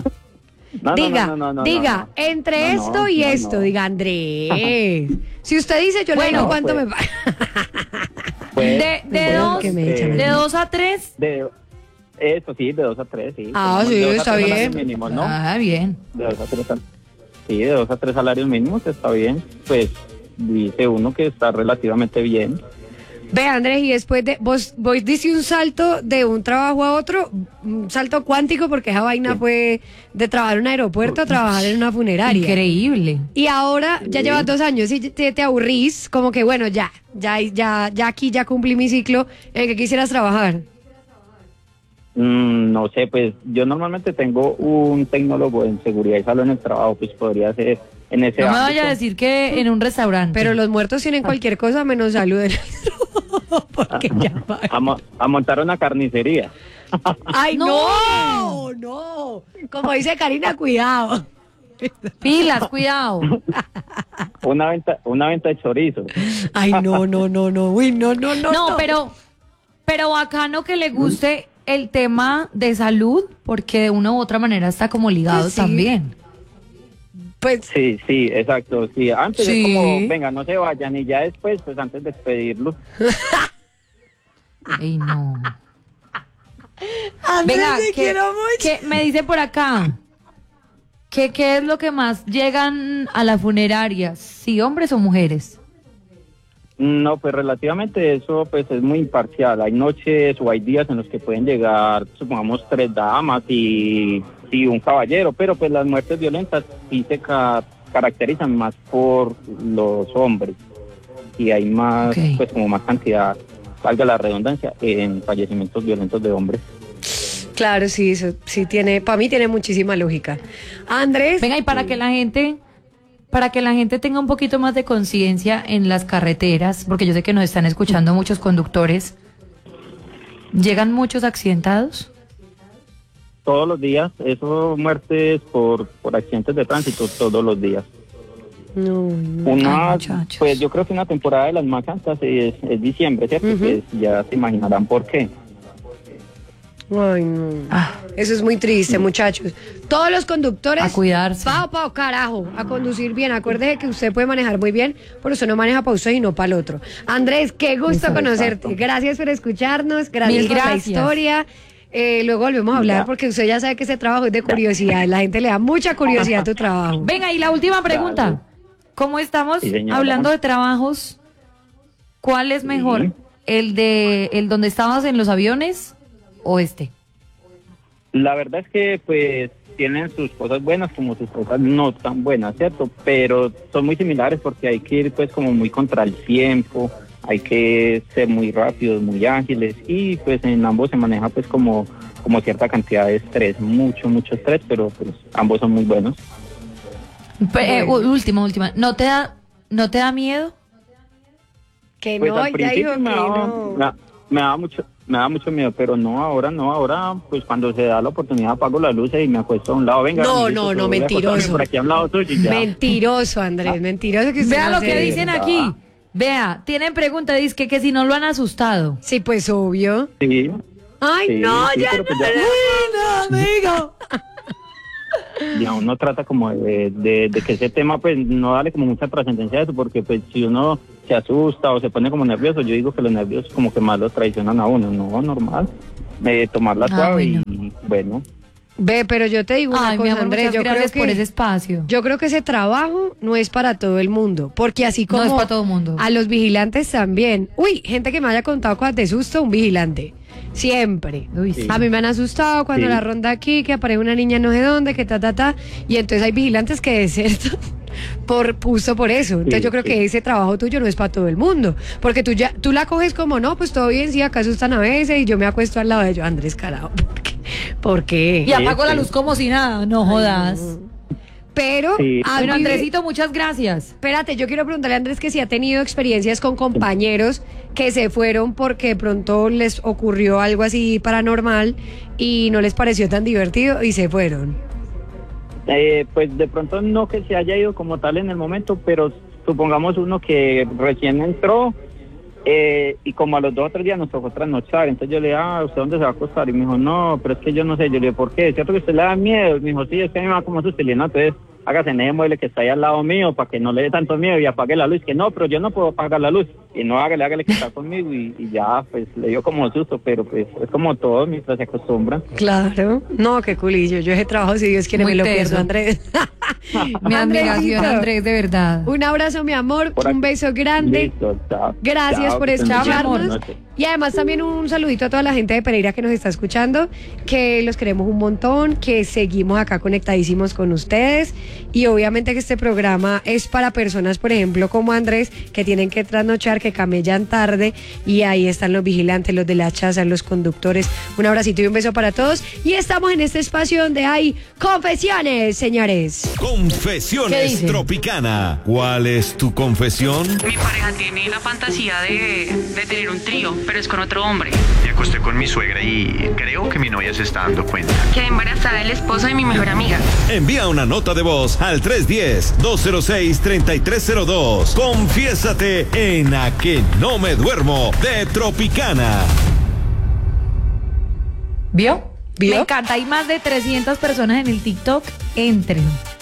Diga, entre esto y esto, diga Andrés. Si usted dice, yo le digo cuánto me pagan.
De 2 a 3.
Eso sí, de 2 a 3, sí.
Ah, sí, está bien.
Mínimos, ¿no?
Ah, bien.
De 2 a 3, sí, de 2 a 3 salarios mínimos está bien. Pues dice uno que está relativamente bien.
Ve, Andrés, y después de vos dice un salto de un trabajo a otro, un salto cuántico, porque esa vaina fue de trabajar en un aeropuerto a trabajar en una funeraria.
Increíble.
Y ahora ya llevas 2 años y te aburrís, como que bueno, ya aquí ya cumplí mi ciclo en que quisieras trabajar.
No sé, pues yo normalmente tengo un tecnólogo en seguridad y salud en el trabajo, pues podría ser en ese
No me
ámbito.
vaya a decir que en un restaurante.
Pero los muertos tienen cualquier cosa menos salud. Porque ya va.
A montar una carnicería.
¡Ay, no! Como dice Karina, cuidado.
Pilas, cuidado.
Una venta de chorizo.
Ay, no. Uy, no.
No, pero bacano que le guste el tema de salud, porque de una u otra manera está como ligado
Pues sí.
también.
Pues
Sí, exacto. Sí, antes
Sí.
es como, venga, no se vayan, y ya después, pues antes de despedirlos.
Ey, no.
Andrés,
Venga,
te quiero mucho.
¿qué me dice por acá? ¿Qué es lo que más llegan a las funerarias? ¿Sí, hombres o mujeres?
No, pues relativamente eso pues es muy imparcial. Hay noches o hay días en los que pueden llegar, supongamos, 3 damas y un caballero, pero pues las muertes violentas sí se caracterizan más por los hombres y hay más, pues como más cantidad, valga la redundancia, en fallecimientos violentos de hombres.
Claro, sí, eso sí tiene, para mí tiene muchísima lógica. Andrés.
Venga, y para que la gente tenga un poquito más de conciencia en las carreteras, porque yo sé que nos están escuchando muchos conductores, ¿llegan muchos accidentados?
Todos los días, eso, muertes por accidentes de tránsito todos los días.
No.
Pues yo creo que una temporada de las más altas es diciembre, ¿cierto? Pues ya se imaginarán por qué.
Ay, no. Eso es muy triste, muchachos. Todos los conductores.
A cuidarse.
Pao, carajo. A conducir bien. Acuérdese que usted puede manejar muy bien, pero usted no maneja para usted y no para el otro. Andrés, qué gusto conocerte. Gracias por escucharnos. Gracias por la historia. Luego volvemos a hablar porque usted ya sabe que ese trabajo es de curiosidad. La gente le da mucha curiosidad a tu trabajo.
Venga, y la última pregunta. ¿Cómo estamos hablando de trabajos? ¿Cuál es mejor? ¿El donde estabas en los aviones o este?
La verdad es que pues tienen sus cosas buenas como sus cosas no tan buenas, ¿cierto? Pero son muy similares porque hay que ir pues como muy contra el tiempo, hay que ser muy rápidos, muy ágiles y pues en ambos se maneja pues como cierta cantidad de estrés, mucho estrés, pero pues ambos son muy buenos.
Última. ¿No te da miedo?
Que
pues
no,
al
ya dijo
principio
que no.
me da mucho miedo, pero no ahora, pues cuando se da la oportunidad apago las luces y me acuesto a un lado, venga.
No, mentiroso.
Por aquí a un lado tuyo y ya.
Mentiroso, Andrés, mentiroso que usted
Vea
no
lo que
hace
dicen
eso.
aquí. Vea, tienen pregunta, dice que si no lo han asustado.
Sí, pues obvio.
Sí.
Ay,
Sí,
no,
sí,
ya
pero
no.
pues ya-
Uy, no, amigo.
Ya uno trata como de que ese tema pues no dale como mucha trascendencia a eso, porque pues si uno se asusta o se pone como nervioso, yo digo que los nervios como que más lo traicionan a uno, no, normal, tomarla suave y bueno.
Ve, pero yo te digo una
Ay, mi
cosa,
amor,
Andrés,
muchas
yo creo
gracias
que
por ese espacio.
Yo creo que ese trabajo no es para todo el mundo, porque así como
No es para todo el mundo.
a los vigilantes también. Uy, gente que me haya contado cosas de susto, un vigilante. Siempre.
Uy, sí.
A mí me han asustado cuando
Sí.
la ronda aquí, que aparece una niña no sé dónde, que ta. Y entonces hay vigilantes que desertan justo por eso. Entonces yo creo que ese trabajo tuyo no es para todo el mundo. Porque tú la coges como, no, pues todo bien, sí, acá asustan a veces y yo me acuesto al lado de ellos. Andrés, carajo, ¿por qué?
Y apago la luz como si nada, no jodas.
Pero,
Sí.
Bueno, Andresito, muchas gracias.
espérate, yo quiero preguntarle a Andrés que si ha tenido experiencias con compañeros que se fueron porque de pronto les ocurrió algo así paranormal y no les pareció tan divertido y se fueron.
Pues de pronto no que se haya ido como tal en el momento, pero supongamos uno que recién entró y como a los 2 o 3 días nos tocó trasnochar. Entonces yo le dije, ¿usted dónde se va a acostar? Y me dijo, no, pero es que yo no sé. Yo le dije, ¿por qué? ¿Es cierto que usted le da miedo? Y me dijo, sí, es que a mí me da como susto. Y le dije, no, entonces hágase en ese mueble que está ahí al lado mío para que no le dé tanto miedo y apague la luz. Que no, pero yo no puedo apagar la luz. Y no, hágale que está conmigo. Y ya, pues le dio como susto, pero pues es como todo mientras se acostumbran.
Claro. No, qué culillo. Yo ese trabajo, si Dios quiere,
Muy
me lo
teso.
pierdo, Andrés.
Mi admiración,
Andresito.
Andrés, de verdad.
Un abrazo, mi amor.
Por aquí.
Un beso grande.
Listo, chao.
Gracias
Chao,
por
que estén bien.
escucharnos.
Buenas noches.
Y además también un saludito a toda la gente de Pereira que nos está escuchando, que los queremos un montón, que seguimos acá conectadísimos con ustedes. Y obviamente que este programa es para personas, por ejemplo, como Andrés, que tienen que trasnochar, que camellan tarde. Y ahí están los vigilantes, los de la chaza, los conductores. Un abracito y un beso para todos. Y estamos en este espacio donde hay confesiones, señores.
¿Qué
Confesiones
dice?
Tropicana. ¿Cuál es tu confesión?
Mi pareja tiene la fantasía de tener un trío, pero es con otro hombre.
Me acosté con mi suegra y creo que mi novia se está dando cuenta.
Quedé embarazada del esposo de mi mejor amiga.
Envía una nota de voz al 310-206-3302. Confiésate en A que no me duermo de Tropicana.
¿Vio?
¿Vio?
Me encanta. Hay más de 300 personas en el TikTok. Entren.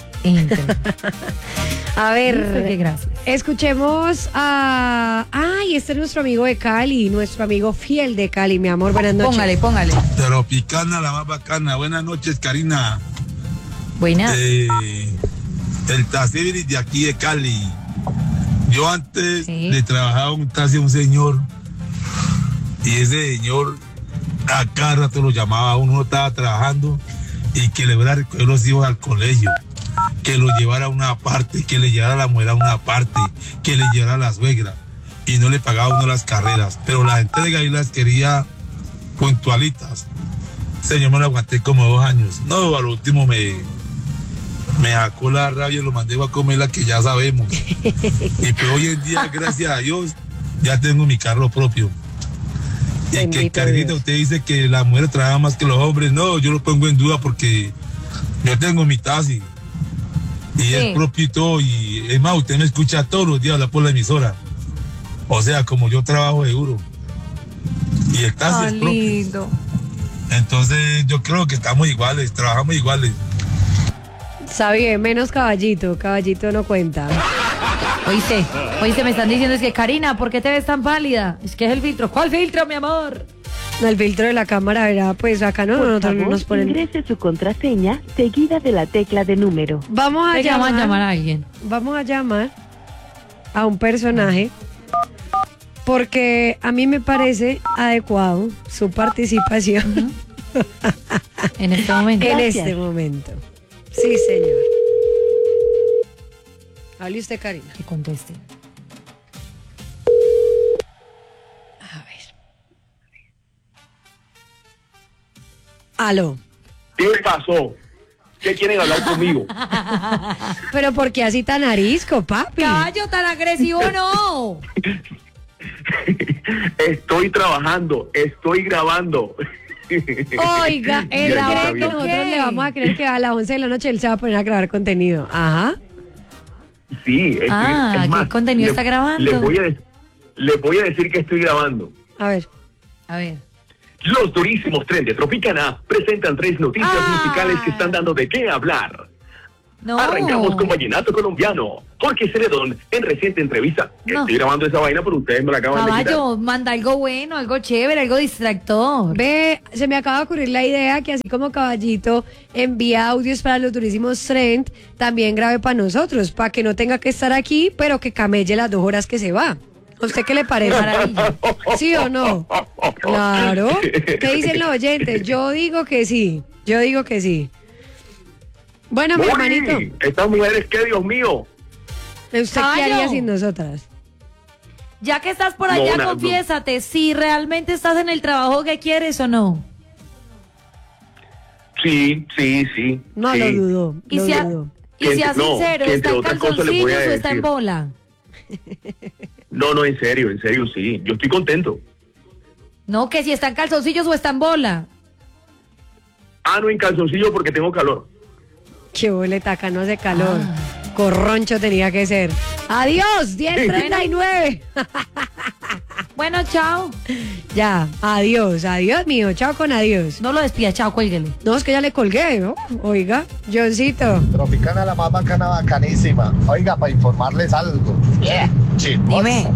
A ver,
Qué gracias.
escuchemos a... Ay, este es nuestro amigo de Cali, nuestro amigo fiel de Cali, mi amor. Buenas noches.
Póngale.
Tropicana, la más bacana. Buenas noches, Karina.
Buenas.
El taxi de aquí de Cali. Yo antes
Sí.
le trabajaba un taxi a un señor y ese señor a cada rato lo llamaba a uno, no estaba trabajando y que le fuera a recoger los hijos al colegio, que lo llevara a una parte, que le llevara a la mujer a una parte, que le llevara a la suegra y no le pagaba uno las carreras, pero la entrega y las quería puntualitas. Señor, me lo aguanté como 2 años. No, al último me sacó la rabia y lo mandé a comer la que ya sabemos. Y pero hoy en día, gracias a Dios, ya tengo mi carro propio. Y que
Bendito
Carlita,
Dios.
usted dice que las mujeres trabajan más que los hombres. No, yo lo pongo en duda porque yo tengo mi taxi. Y
Sí.
es propio y todo. Y es más, usted me escucha todos los días hablar por la emisora. O sea, como yo trabajo de duro. Y el taxi es propio.
Lindo.
Entonces yo creo que estamos iguales, trabajamos iguales.
Está bien, menos Caballito. Caballito no cuenta.
Oíste, me están diciendo, es que Karina, ¿por qué te ves tan pálida? Es que es el filtro. ¿Cuál filtro, mi amor?
No, el filtro de la cámara, verá, pues acá no,
Por
nosotros
favor,
nos ponen...
ingrese su contraseña seguida de la tecla de número.
Vamos a
Venga,
llamar,
vamos a llamar a alguien.
Vamos a llamar a un personaje porque a mí me parece adecuado su participación
En este momento.
en
Gracias.
este momento. Sí, señor. Hable usted, Karina.
Que conteste.
A ver. Aló.
¿Qué pasó? ¿Qué quieren hablar conmigo?
Pero ¿por qué así tan arisco, papi?
Caballo, tan agresivo no.
Estoy trabajando, estoy grabando.
Oiga, él
Ya
cree
está
que
bien.
nosotros le vamos a creer que a las 11 de la noche él se va a poner a grabar contenido. Ajá.
Sí, es
¿qué contenido está grabando?
Les voy a decir que estoy grabando.
A ver.
A ver.
Los durísimos Tren de Tropicana presentan 3 noticias musicales que están dando de qué hablar.
No.
Arrancamos con Vallenato Colombiano. Jorge Celedón, en reciente entrevista.
No.
Estoy grabando esa vaina, pero ustedes me la acaban de quitar.
Caballo, manda algo bueno, algo chévere, algo distractor.
Ve, se me acaba de ocurrir la idea que así como Caballito envía audios para los durísimos Trend, también grabe para nosotros, para que no tenga que estar aquí, pero que camelle las 2 horas que se va. ¿A usted qué le parece?
Maravilla.
¿Sí o no? Claro. ¿Qué dicen los oyentes? Yo digo que sí. Yo digo que sí. Bueno, mi
Uy,
hermanito,
estas mujeres, ¿qué, Dios mío?
¿usted
Caballo.
qué haría sin nosotras?
Ya que estás por
No,
allá,
no.
confiésate si realmente estás en el trabajo que quieres o no.
Sí.
No
sí.
lo dudo.
Y
Lo
si,
dudo.
Y sea sincero,
que
¿está
entre
en
otras cosas le voy
calzoncillos
a
o está en
decir.
bola?
No, en serio, sí. Yo estoy contento.
No, que si está en calzoncillos o está en bola.
Ah, no, en calzoncillo porque tengo calor.
Qué boleta, acá no hace calor. Corroncho tenía que ser. Adiós, 10:39.
Bueno, chao.
Ya, adiós mío, chao con adiós.
No lo despida, chao, cuélguele.
No, es que ya le colgué, ¿no? Oiga, Johncito.
Tropicana, la más bacana, bacanísima. Oiga, para informarles algo. Chismoso.
Dime.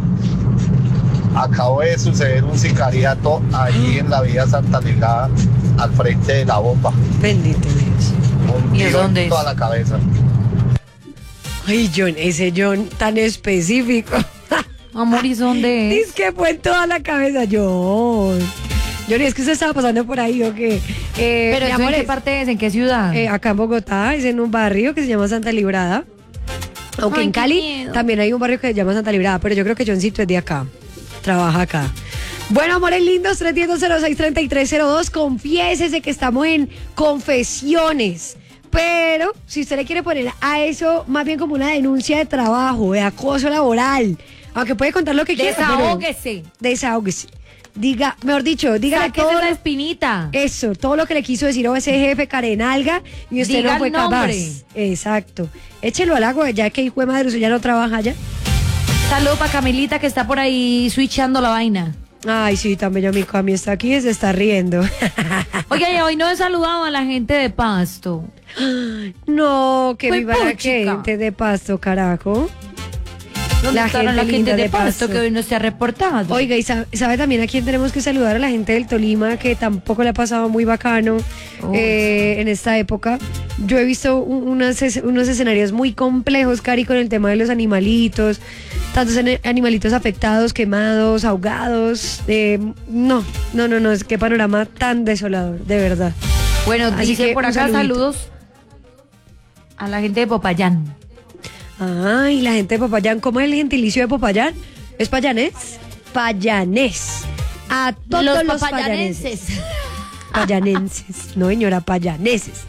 Acabó de suceder un sicariato allí en la vía Santa Librada, al frente de la bomba.
Bendito Dios.
Un
¿Y de
tiro
dónde
en
es?
toda la cabeza.
Ay, John, ese John tan específico.
Amor, ¿y dónde es?
Es que fue en toda la cabeza, John. John, es que usted estaba pasando por ahí, ¿o qué?
¿Pero
mi
eso
amor,
en qué parte es? ¿En qué ciudad?
Acá en Bogotá, es en un barrio que se llama Santa Librada. Aunque
Ay,
en
qué
Cali
miedo.
también hay un barrio que se llama Santa Librada, pero yo creo que Johncito es de acá. Trabaja acá. Bueno, amores lindos, 310-06-3302, confiésese que estamos en confesiones. Pero si usted le quiere poner a eso más bien como una denuncia de trabajo, de acoso laboral, aunque puede contar lo que quiera.
Desahóguese.
Desahóguese. Diga, mejor dicho, dígale
Sáquese
todo.
la espinita.
Eso, todo lo que le quiso decir ese jefe carenalga y usted
Diga
no fue
el nombre.
capaz. Exacto. Échelo al agua, ya que hijo de madre, usted ya no trabaja ya.
Saludo para Camilita que está por ahí switchando la vaina.
Ay, sí, también yo, mi Cami está aquí y se está riendo.
Oye, y hoy no he saludado a la gente de Pasto.
No, que
Fue
viva la
puchica.
gente de Pasto, carajo.
¿Dónde estará la gente de Pasto
Pasto
que hoy no se ha reportado?
Oiga, y sabe también a quién tenemos que saludar, a la gente del Tolima, que tampoco le ha pasado muy bacano en esta época. Yo he visto unos escenarios muy complejos, Cari, con el tema de los animalitos, tantos animalitos afectados, quemados, ahogados. No, es que panorama tan desolador, de verdad.
Bueno,
Así
dice
que
por
un
acá
saludito.
saludos a la gente de Popayán.
Ay, la gente de Popayán, ¿cómo es el gentilicio de Popayán? ¿Es payanés? Payanés. A todos los payanenses. Payanenses. No, señora, payaneses.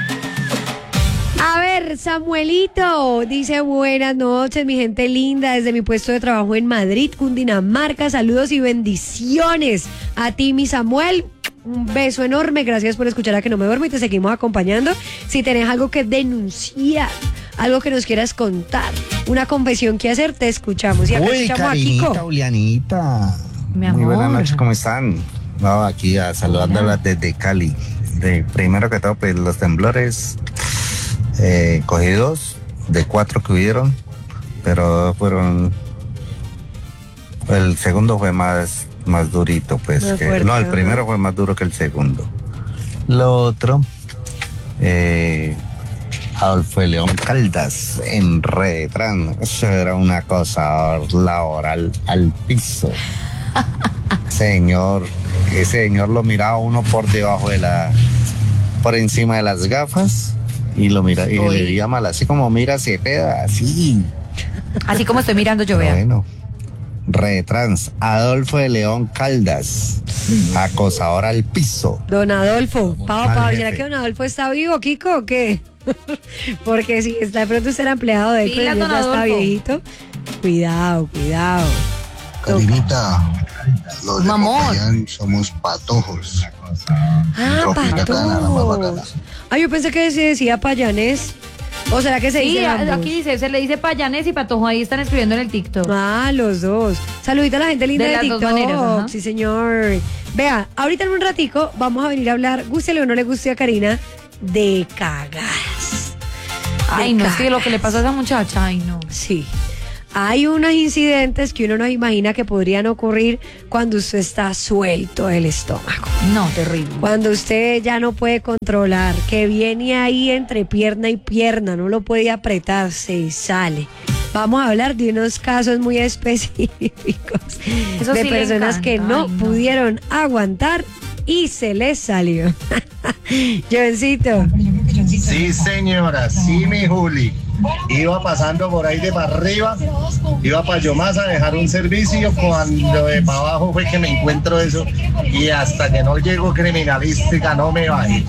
A ver, Samuelito dice: buenas noches, mi gente linda, desde mi puesto de trabajo en Madrid, Cundinamarca. Saludos y bendiciones a ti, mi Samuel. Un beso enorme, gracias por escuchar a Que No Me Duermo y te seguimos acompañando. Si tenés algo que denunciar, algo que nos quieras contar, una confesión que hacer, te escuchamos. Y acá
Uy,
escuchamos a
Karinita,
Kiko.
Julianita.
Mi
Muy
amor.
buenas noches, ¿cómo están? No, aquí saludándolas desde Cali. Primero que todo, pues los temblores, cogí 2 de 4 que hubieron, pero fueron. El segundo fue más durito, pues.
Más fuerte,
No, el
ajá.
primero fue más duro que el segundo. Lo otro, Adolfo de León Caldas en Retran. Eso era una cosa laboral al piso. Ese señor lo miraba uno por debajo por encima de las gafas y lo mira y le veía mal, así como mira Cepeda, así.
Así como estoy mirando yo, vea.
Bueno, Retrans, Adolfo de León Caldas, acosador al piso.
Don Adolfo,
Mal
¿será
jefe.
que don Adolfo está vivo, Kiko, o qué? Porque si está de pronto usted era empleado de él,
Pilas,
pero
don
ya está
Adolfo.
viejito. Cuidado.
Carinita, los de
Mamón.
Popayán somos patojos. Tropicana, la más bacana.
patojos. Yo pensé que se decía payanés. ¿O será que se
Sí,
dice ambos?
aquí dice, se le dice Payanés y Patojo, ahí están escribiendo en el TikTok.
Los dos. Saludita a la gente linda
De
de,
las dos
TikTok.
maneras, ajá.
Sí, señor. Vea, ahorita en un ratico vamos a venir a hablar, gústele o no le guste a Karina, de cagadas.
Ay, no, es que lo que le pasó a esa muchacha, ay, no.
Sí. Hay unos incidentes que uno no imagina que podrían ocurrir cuando usted está suelto del estómago.
No, terrible.
Cuando usted ya no puede controlar, que viene ahí entre pierna y pierna, no lo puede apretar, se sale. Vamos a hablar de unos casos muy específicos
Eso
de
sí le
personas que
encanta,
no
ay, no.
pudieron aguantar y se les salió. Jovencito.
Sí, señora, sí, mi Juli. Iba pasando por ahí de para arriba, iba para Yomás a dejar un servicio, cuando de para abajo fue que me encuentro eso, y hasta que no llego criminalística no me bajé.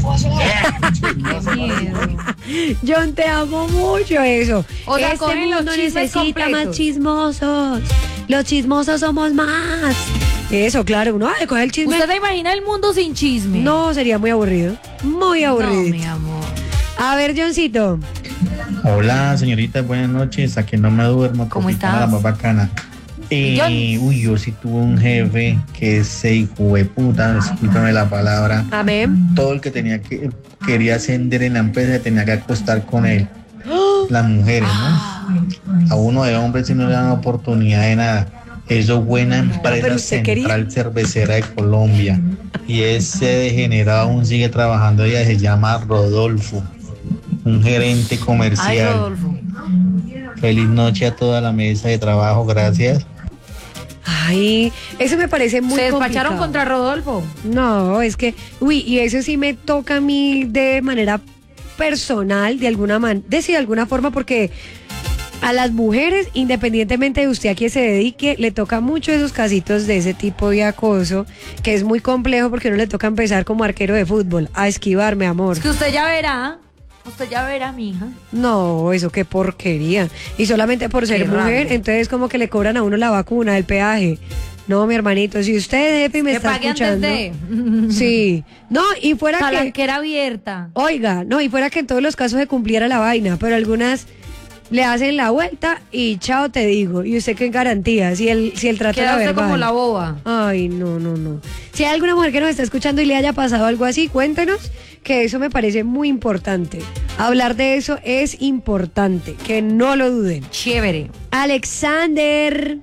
John, te amo mucho eso.
O sea,
este
cogen los
mundo
chismes
necesita
completos.
más chismosos. Los chismosos somos más. Eso, claro, uno coge el chisme.
¿Usted se imagina el mundo sin chisme?
No, sería muy aburrido. Muy aburrido.
No, mi amor.
A ver, Johncito.
Hola, señorita, buenas noches. A que no me duermo.
¿Cómo
Tropicana,
estás?
la más bacana. Yo sí tuve un jefe que ese hijo de puta, discúlpame la palabra.
Amén.
Todo el que quería ascender en la empresa tenía que acostar con él. Las mujeres, ¿no? A uno de hombres si no le dan oportunidad de nada. Eso es buena empresa Central Cervecera de Colombia. Y ese degenerado aún sigue trabajando. Ella se llama Rodolfo, un gerente comercial.
Ay, Rodolfo.
Feliz noche a toda la mesa de trabajo, gracias.
Ay, eso me parece muy
¿Se despacharon
complicado.
contra Rodolfo?
No, es que, y eso sí me toca a mí de manera personal, de alguna forma, porque a las mujeres, independientemente de usted a qué se dedique, le toca mucho esos casitos de ese tipo de acoso, que es muy complejo porque uno le toca empezar como arquero de fútbol, a esquivarme, amor.
Es que usted ya verá, mija.
No, eso qué porquería. Y solamente por ser
Qué
mujer,
rabia.
entonces como que le cobran a uno la vacuna, el peaje. No, mi hermanito, si usted, Epi, me
Que
está
pague
escuchando.
antes de.
Sí. No, y fuera que...
Palanquera abierta.
Oiga, no, y fuera que en todos los casos se cumpliera la vaina, pero algunas le hacen la vuelta y chao te digo. ¿Y usted qué garantía? Si el trato
Queda
era
usted
verbal.
como la boba.
Ay, no. Si hay alguna mujer que nos está escuchando y le haya pasado algo así, cuéntenos, que eso me parece muy importante. Hablar de eso es importante, que no lo duden.
Chévere.
Alexander.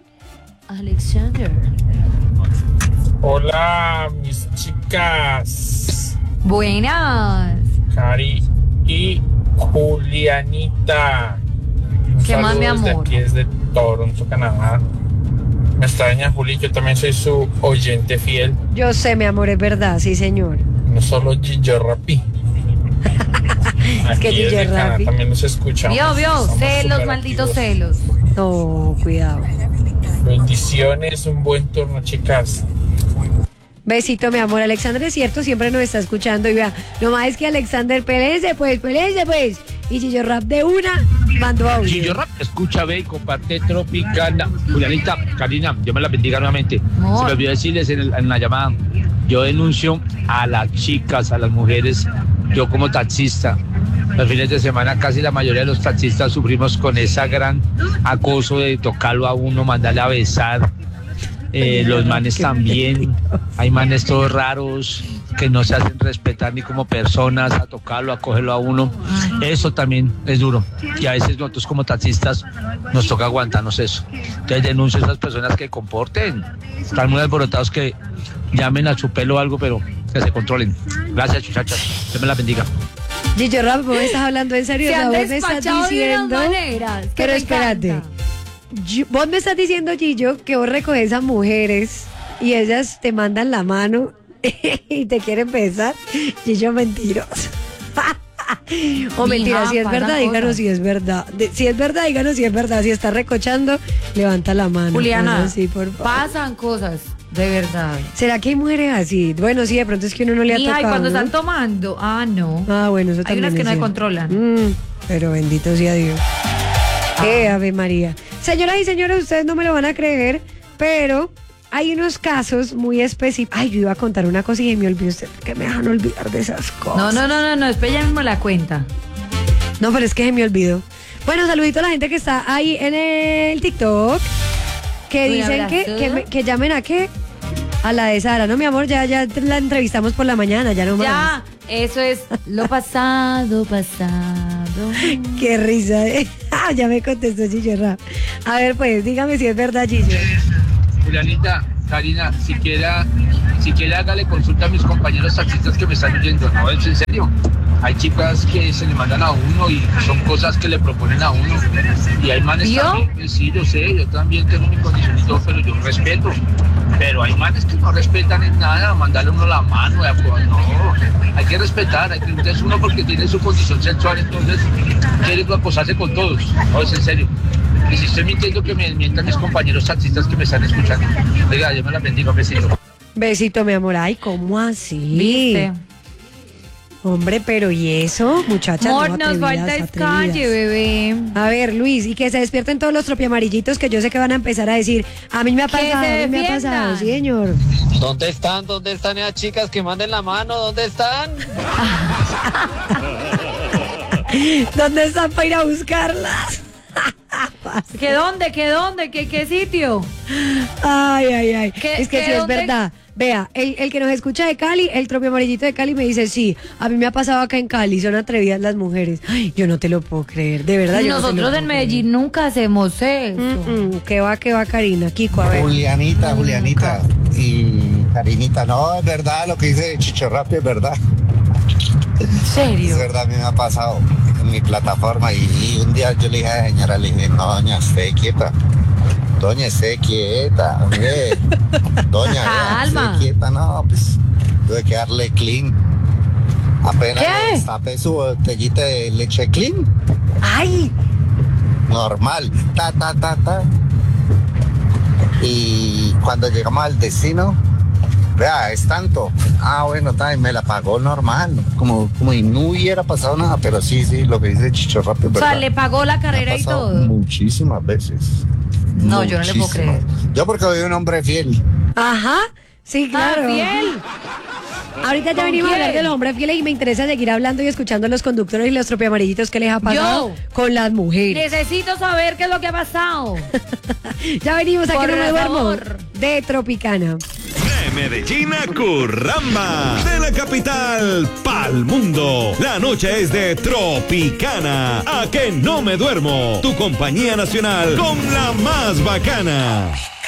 Hola, mis chicas.
Buenas.
Cari y Julianita. Un
¿Qué más, mi
saludo desde
amor?
aquí, desde Toronto, Canadá. Me extraña, Juli, yo también soy su oyente fiel.
Yo sé, mi amor, es verdad, sí, señor.
No solo Gillo Rapi.
Es que
Aquí
Gillo
desde Canadá
Rapi.
también nos escuchamos.
Vio,
Estamos
celos,
súper
malditos
activos.
celos.
No, cuidado.
Bendiciones, un buen turno, chicas.
Besito, mi amor. Alexander es cierto, siempre nos está escuchando. Y vea, lo más es que Alexander, peléese pues. Y Gillo Rap de una mandó audio.
Gillo Rap, escucha, ve y comparte Tropicana. Julianita, Karina, Dios me la bendiga nuevamente. Se me olvidó decirles en la llamada, yo denuncio a las chicas, a las mujeres, yo como taxista. Los fines de semana casi la mayoría de los taxistas sufrimos con esa gran acoso de tocarlo a uno, mandarle a besar. Los manes también, hay manes todos raros que no se hacen respetar ni como personas, a tocarlo, a cogerlo a uno. Eso también es duro y a veces nosotros como taxistas nos toca aguantarnos eso. Entonces denuncio a esas personas que comporten, están muy alborotados, que llamen a su pelo o algo, pero que se controlen. Gracias, muchachas, Dios me la bendiga.
Gillo Rap, ¿vos estás hablando en serio?
Se han
O sea, vos me estás
despachado de unas
diciendo...
maneras que
Pero
me
espérate.
encanta.
Vos me estás diciendo, Gillo, que vos recoges a mujeres y ellas te mandan la mano y te quieren besar. Gillo, mentiroso. O mentira,
Mija,
si es
pasan
verdad, díganos
cosas.
si es verdad. Si es verdad, díganos si es verdad. Si está recochando, levanta la mano.
Juliana,
Sí, por favor.
pasan cosas, de verdad.
¿Será que hay mujeres así? Bueno, sí, de pronto es que uno no le ha
Mija, y
tocado,
cuando
¿no?
están tomando, no.
Ah, bueno, eso
Hay
también
unas que
es
no se
cierto.
controlan.
Pero bendito sea Dios. Ave María. Señoras y señores, ustedes no me lo van a creer, pero hay unos casos muy específicos. Ay, yo iba a contar una cosa y me olvidé. Usted, ¿por qué me dejan olvidar de esas cosas?
No, después ella mismo la cuenta.
No, pero es que se me olvidó. Bueno, saludito a la gente que está ahí en el TikTok, que
Un
dicen
abrazo.
que llamen a qué. A la de Sara, no, mi amor, ya la entrevistamos por la mañana, ya no más.
Ya, eso es lo pasado.
Qué risa, ya me contestó Gillo Rap. A ver, pues, dígame si es verdad, Gillo.
Julianita, Karina, siquiera hágale consulta a mis compañeros taxistas que me están oyendo, no, es en serio. Hay chicas que se le mandan a uno y son cosas que le proponen a uno. Y hay manes
¿Vio?
también, sí, yo sé, yo también tengo mi condición y todo, pero yo respeto. Pero hay manes que no respetan en nada, mandarle uno la mano, no, hay que respetar, entonces uno porque tiene su condición sexual, entonces quiere acosarse con todos, no, es en serio. Y si estoy mintiendo, que me mientan mis compañeros taxistas que me están escuchando. Oiga, Dios me la bendiga, besito.
Besito, mi amor. Ay, ¿cómo así?
¿Viste?
Hombre, pero ¿y eso, muchachas?
Amor, nos falta es calle, bebé.
A ver, Luis, y que se despierten todos los tropiamarillitos que yo sé que van a empezar a decir, a mí me ha pasado, a mí me ha pasado, sí, señor.
¿Dónde están? ¿Dónde están esas chicas que manden la mano? ¿Dónde están?
¿Dónde están para ir a buscarlas?
¿Qué dónde? ¿Qué sitio?
Ay. Es que sí, es verdad. Vea, el que nos escucha de Cali, el tropio amarillito de Cali me dice, sí, a mí me ha pasado acá en Cali, son atrevidas las mujeres. Ay, yo no te lo puedo creer, de verdad.
Nosotros en Medellín nunca hacemos eso.
¿Qué va, Karina? Kiko, a ver.
Julianita y Karinita, no, es verdad lo que dice Chichorrapi, es verdad.
¿En serio?
Es verdad, a mí me ha pasado en mi plataforma y un día yo le dije a la señora, le dije, no, doña, esté quieta. Doña, esté quieta, hombre. Doña, esté quieta, no, pues tuve que darle clean. Apenas destapé su botellita de leche clean.
¡Ay!
Normal, ta. Y cuando llegamos al destino, vea, es tanto. Ah, bueno, me la pagó normal, como y no hubiera pasado nada, pero sí, lo que dice Chichorrapi,
o sea, le pagó la carrera y todo.
Muchísimas veces.
No, yo no le puedo creer.
Yo porque soy un hombre fiel.
Ajá, sí, claro.
¿Fiel?
Ahorita ya venimos a hablar de los hombres fieles y me interesa seguir hablando y escuchando a los conductores y los tropiamarillitos que les ha pasado con las mujeres.
Necesito saber qué es lo que ha pasado.
Ya venimos a Que No Me Duermo de Tropicana.
De Medellín a Curramba, de la capital pa'l mundo. La noche es de Tropicana. A Que No Me Duermo, tu compañía nacional con la más bacana.